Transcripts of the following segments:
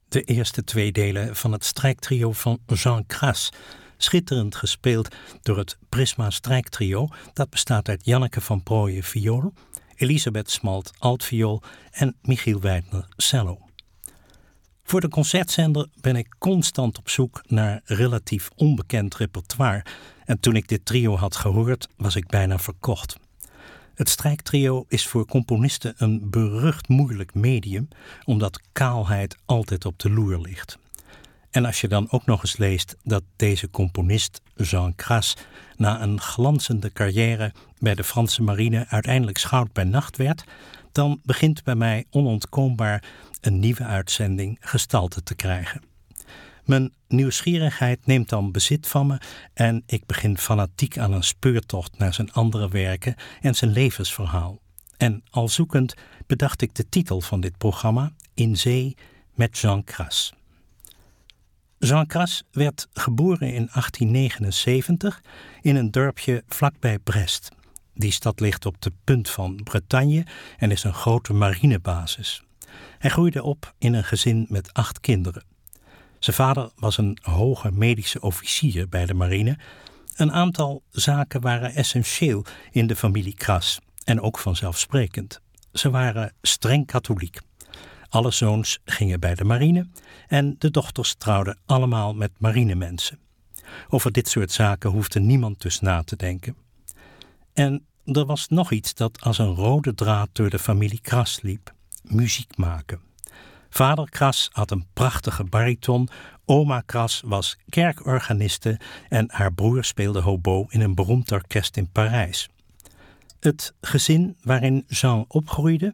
de eerste 2 delen van het strijktrio van Jean Cras, schitterend gespeeld door het Prisma strijktrio, dat bestaat uit Janneke van Prooijen viool, Elisabeth Smalt altviool en Michiel Weidner cello. Voor de concertzender ben ik constant op zoek naar relatief onbekend repertoire en toen ik dit trio had gehoord was ik bijna verkocht. Het strijktrio is voor componisten een berucht moeilijk medium, omdat kaalheid altijd op de loer ligt. En als je dan ook nog eens leest dat deze componist, Jean Cras, na een glanzende carrière bij de Franse marine uiteindelijk schout bij nacht werd, dan begint bij mij onontkoombaar een nieuwe uitzending gestalte te krijgen. Mijn nieuwsgierigheid neemt dan bezit van me en ik begin fanatiek aan een speurtocht naar zijn andere werken en zijn levensverhaal. En al zoekend bedacht ik de titel van dit programma, In Zee met Jean Cras. Jean Cras werd geboren in 1879 in een dorpje vlakbij Brest. Die stad ligt op de punt van Bretagne en is een grote marinebasis. Hij groeide op in een gezin met 8 kinderen. Zijn vader was een hoge medische officier bij de marine. Een aantal zaken waren essentieel in de familie Cras en ook vanzelfsprekend. Ze waren streng katholiek. Alle zoons gingen bij de marine en de dochters trouwden allemaal met marinemensen. Over dit soort zaken hoefde niemand dus na te denken. En er was nog iets dat als een rode draad door de familie Cras liep: muziek maken. Vader Cras had een prachtige bariton, oma Cras was kerkorganiste en haar broer speelde hobo in een beroemd orkest in Parijs. Het gezin waarin Jean opgroeide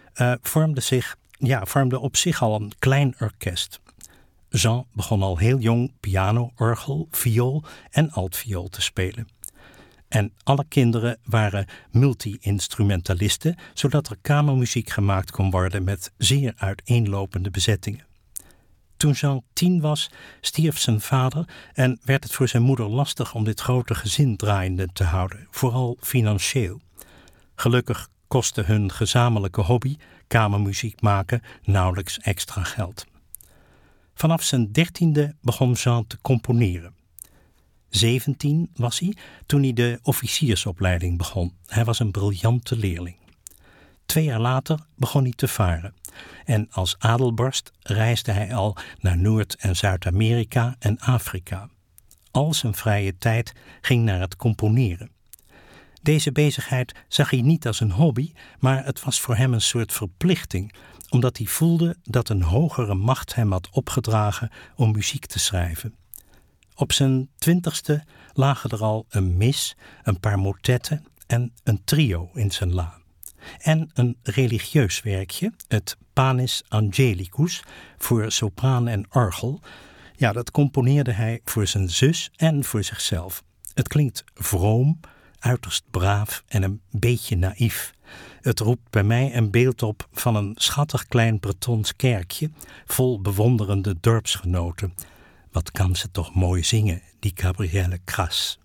vormde op zich al een klein orkest. Jean begon al heel jong piano, orgel, viool en altviool te spelen. En alle kinderen waren multi-instrumentalisten, zodat er kamermuziek gemaakt kon worden met zeer uiteenlopende bezettingen. Toen Jean 10 was, stierf zijn vader en werd het voor zijn moeder lastig om dit grote gezin draaiende te houden, vooral financieel. Gelukkig kostte hun gezamenlijke hobby, kamermuziek maken, nauwelijks extra geld. Vanaf zijn 13e begon Jean te componeren. 17 was hij toen hij de officiersopleiding begon. Hij was een briljante leerling. 2 jaar later begon hij te varen. En als adelborst reisde hij al naar Noord- en Zuid-Amerika en Afrika. Al zijn vrije tijd ging naar het componeren. Deze bezigheid zag hij niet als een hobby, maar het was voor hem een soort verplichting, omdat hij voelde dat een hogere macht hem had opgedragen om muziek te schrijven. Op zijn 20ste lagen er al een mis, een paar motetten en een trio in zijn la. En een religieus werkje, het Panis Angelicus, voor sopraan en orgel. Ja, dat componeerde hij voor zijn zus en voor zichzelf. Het klinkt vroom, uiterst braaf en een beetje naïef. Het roept bij mij een beeld op van een schattig klein Bretons kerkje, vol bewonderende dorpsgenoten. Wat kan ze toch mooi zingen, die Gabrielle Cras.